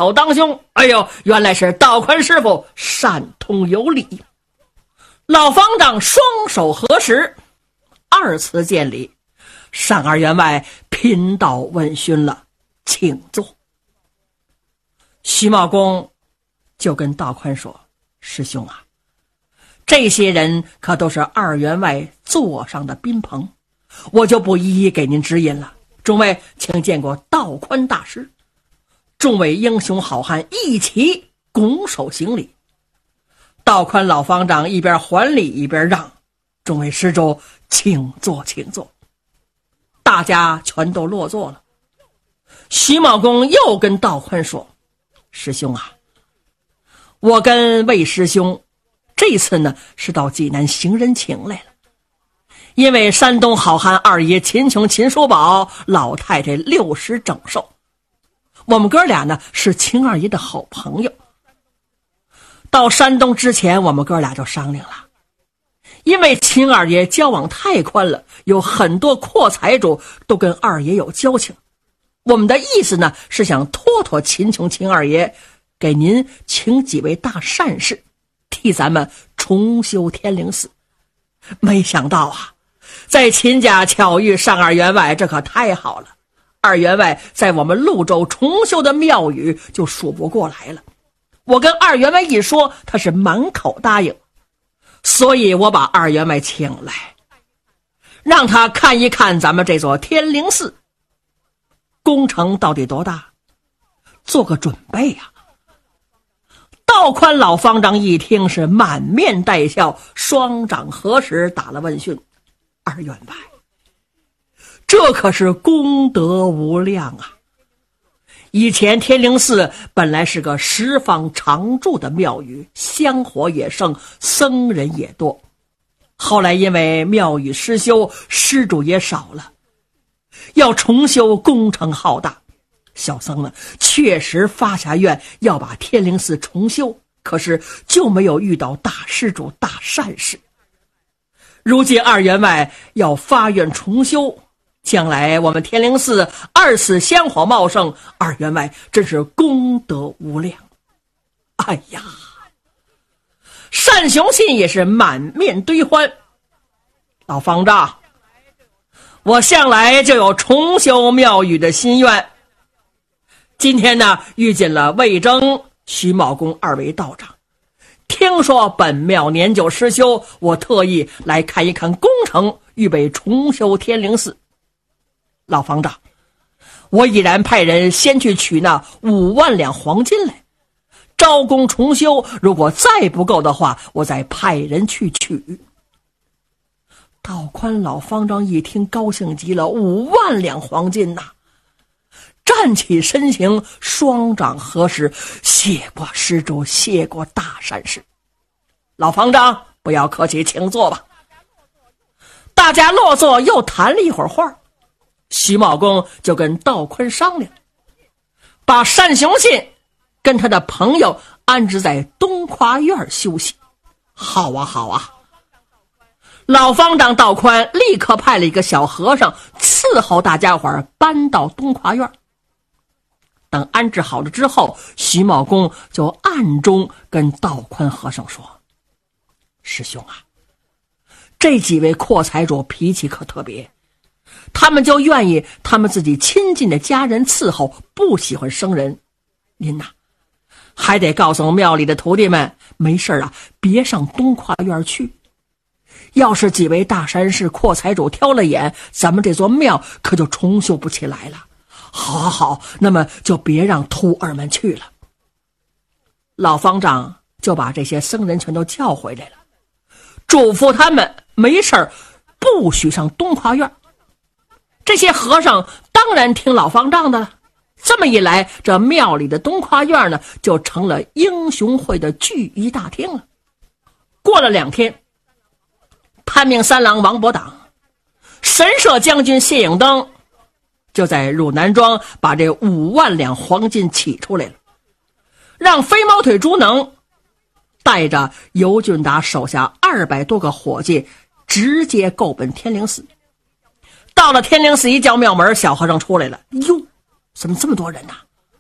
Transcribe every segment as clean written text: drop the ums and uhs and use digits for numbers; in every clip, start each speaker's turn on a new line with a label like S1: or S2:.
S1: 口当胸，哎呦，原来是道宽师傅善通有礼。老方丈双手合十，二次见礼，单二员外贫道问询了，请坐。徐茂公就跟道宽说，师兄啊，这些人可都是二员外座上的宾朋，我就不一一给您指引了。众位请见过道宽大师。众位英雄好汉一起拱手行礼。道宽老方丈一边还礼一边让，众位施主请坐请坐。大家全都落座了。徐茂公又跟道宽说，师兄啊，我跟魏师兄这次呢是到济南行人情来了。因为山东好汉二爷秦琼秦叔宝老太太60整寿，我们哥俩呢是秦二爷的好朋友。到山东之前我们哥俩就商量了，因为秦二爷交往太宽了，有很多阔财主都跟二爷有交情。我们的意思呢是想托托秦琼秦二爷，给您请几位大善士替咱们重修天灵寺。没想到啊，在秦家巧遇单二员外，这可太好了。二员外在我们潞州重修的庙宇就数不过来了。我跟二员外一说，他是满口答应，所以我把二员外请来，让他看一看咱们这座天灵寺工程到底多大，做个准备啊。道宽老方丈一听是满面带笑，双掌合十打了问讯。二员外，这可是功德无量啊。以前天灵寺本来是个十方常住的庙宇，香火也盛，僧人也多。后来因为庙宇失修，施主也少了，要重修工程浩大。小僧呢确实发下愿要把天灵寺重修，可是就没有遇到大施主大善事。如今二员外要发愿重修，将来我们天灵寺二次香火茂盛，二员外真是功德无量。哎呀，单雄信也是满面堆欢。老方丈，我向来就有重修庙宇的心愿，今天呢遇见了魏征、徐茂公二位道长，听说本庙年久失修，我特意来看一看工程，预备重修天灵寺。老方丈，我已然派人先去取那5万两黄金来，招工重修，如果再不够的话，我再派人去取。道宽老方丈一听高兴极了，5万两黄金呐！站起身形，双掌合十，谢过施主，谢过大善士。老方丈不要客气，请坐吧。大家落座，又谈了一会儿话。徐茂公就跟道宽商量，把单雄信跟他的朋友安置在东跨院休息。好啊好啊，老方丈道宽立刻派了一个小和尚伺候大家伙搬到东跨院。等安置好了之后，徐茂公就暗中跟道宽和尚说，师兄啊，这几位阔财主脾气可特别，他们就愿意他们自己亲近的家人伺候，不喜欢生人。您呐，还得告诉庙里的徒弟们，没事啊，别上东跨院去。要是几位大山士阔财主挑了眼，咱们这座庙可就重修不起来了。好好好，那么就别让徒儿们去了。老方丈就把这些僧人全都叫回来了，嘱咐他们没事不许上东跨院。这些和尚当然听老方丈的了。这么一来，这庙里的东跨院呢，就成了英雄会的聚义大厅了。过了2天，叛命三郎王伯党、神社将军谢影登就在汝南庄把这5万两黄金起出来了，让飞毛腿朱能带着尤俊达手下200多个伙计直接够奔天灵寺。到了天灵寺一叫庙门，小和尚出来了，哟，怎么这么多人呐？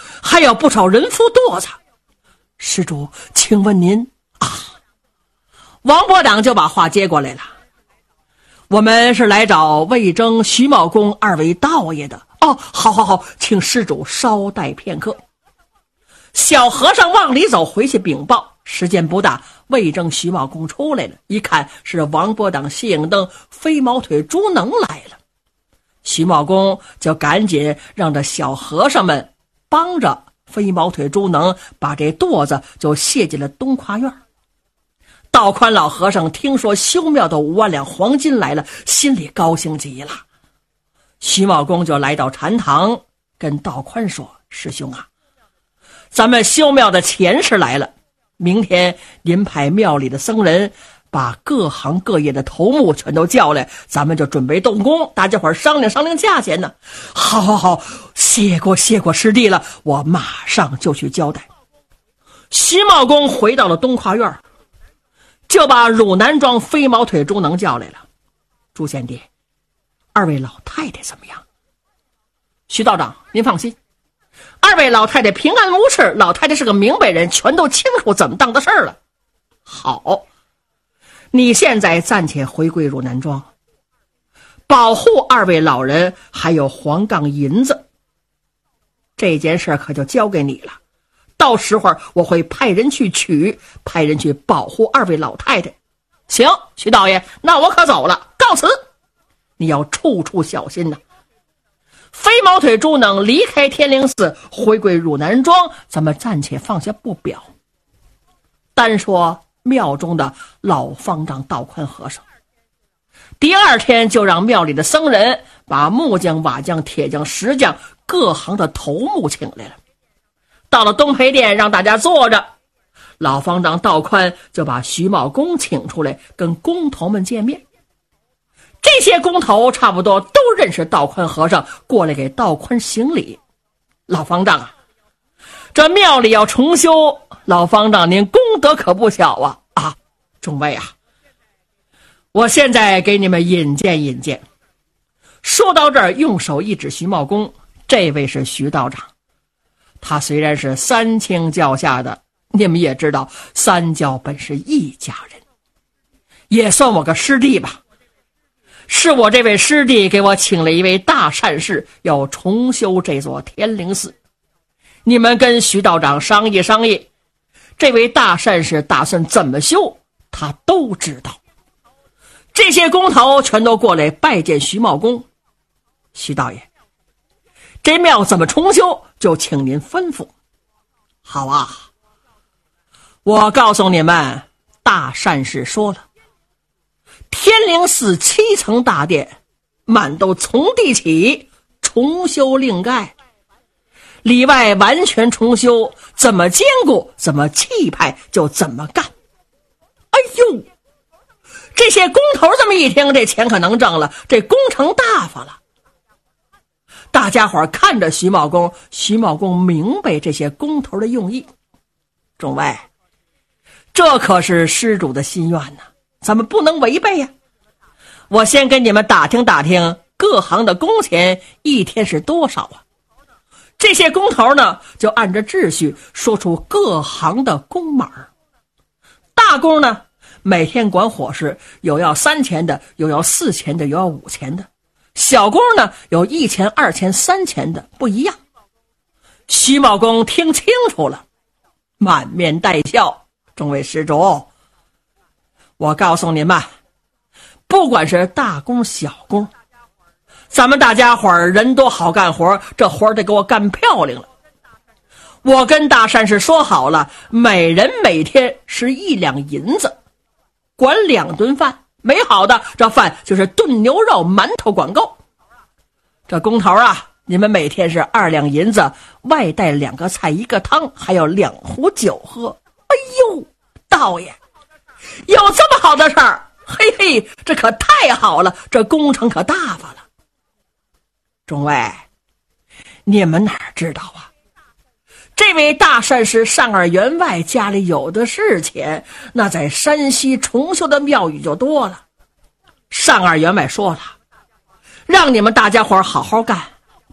S1: 还有不少人夫垛子。施主，请问您啊？王伯党就把话接过来了。我们是来找魏征、徐茂公二位道爷的。哦，好，请施主稍待片刻。小和尚往里走，回去禀报。时间不大，魏征、徐茂公出来了，一看是王伯党、谢影灯、飞毛腿朱能来了。徐茂公就赶紧让这小和尚们帮着飞毛腿朱能把这垛子就卸进了东跨院。道宽老和尚听说修庙的5万两黄金来了，心里高兴极了。徐茂公就来到禅堂，跟道宽说：“师兄啊，咱们修庙的钱是来了，明天您派庙里的僧人把各行各业的头目全都叫来，咱们就准备动工，大家伙商量价钱呢。”好，谢过师弟了，我马上就去交代。徐茂公回到了东跨院，就把汝南庄飞毛腿朱能叫来了。朱贤弟，二位老太太怎么样？徐道长，您放心，二位老太太平安无事，老太太是个明白人，全都清楚怎么当的事儿了。好，你现在暂且回归汝南庄，保护二位老人还有黄杠银子，这件事可就交给你了。到时候我会派人去取，派人去保护二位老太太。行，徐道爷，那我可走了，告辞。你要处处小心呐。飞毛腿朱能离开天灵寺，回归汝南庄，咱们暂且放下不表。单说庙中的老方丈道宽和尚，第二天就让庙里的僧人把木匠、瓦匠、铁匠、石匠各行的头目请来了。到了东培殿，让大家坐着。老方丈道宽就把徐茂公请出来，跟工头们见面。这些工头差不多都认识道宽和尚，过来给道宽行礼。老方丈啊，这庙里要重修，老方丈您功德可不小啊！啊，众位啊，我现在给你们引荐。说到这儿，用手一指徐茂公，这位是徐道长。他虽然是三清教下的，你们也知道三教本是一家人，也算我个师弟吧。是我这位师弟给我请了一位大善士，要重修这座天灵寺。你们跟徐道长商议，这位大善士打算怎么修，他都知道。这些工头全都过来拜见徐茂公。徐道爷，这庙怎么重修，就请您吩咐。好啊，我告诉你们，大善士说了，天灵寺7层大殿，满都从地起，重修另盖，里外完全重修，怎么坚固，怎么气派，就怎么干。哎呦，这些工头这么一听，这钱可能挣了，这工程大发了。大家伙看着徐茂公，徐茂公明白这些工头的用意。众位，这可是施主的心愿呢，咱们不能违背呀。我先跟你们打听各行的工钱一天是多少啊？这些工头呢，就按着秩序说出各行的工码。大工呢，每天管伙食，有要3钱的，有要4钱的，有要5钱的。小工呢，有1钱、2钱、3钱的，不一样。徐茂公听清楚了，满面带笑。众位施主，我告诉你们，不管是大工小工，咱们大家伙儿人多好干活，这活得给我干漂亮了。我跟大善士说好了，每人每天是1两银子，管2顿饭。没好的，这饭就是炖牛肉、馒头管够。这工头啊，你们每天是2两银子，外带2个菜1个汤，还有2壶酒喝。哎呦，道爷，有这么好的事儿，嘿嘿，这可太好了，这工程可大发了。众位，你们哪知道啊，这位大善士上二员外家里有的是钱，那在山西重修的庙宇就多了。上二员外说了，让你们大家伙好好干，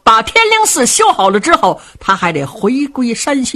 S1: 把天灵寺修好了之后，他还得回归山西。